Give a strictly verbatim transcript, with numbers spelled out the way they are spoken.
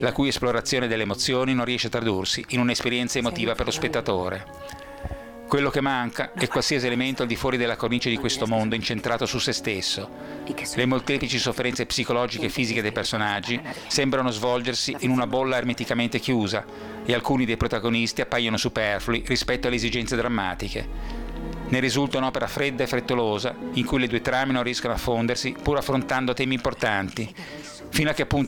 la cui esplorazione delle emozioni non riesce a tradursi in un'esperienza emotiva per lo spettatore. Quello che manca è qualsiasi elemento al di fuori della cornice di questo mondo incentrato su se stesso. Le molteplici sofferenze psicologiche e fisiche dei personaggi sembrano svolgersi in una bolla ermeticamente chiusa e alcuni dei protagonisti appaiono superflui rispetto alle esigenze drammatiche. Ne risulta un'opera fredda e frettolosa in cui le due trame non riescono a fondersi pur affrontando temi importanti, fino a che appunto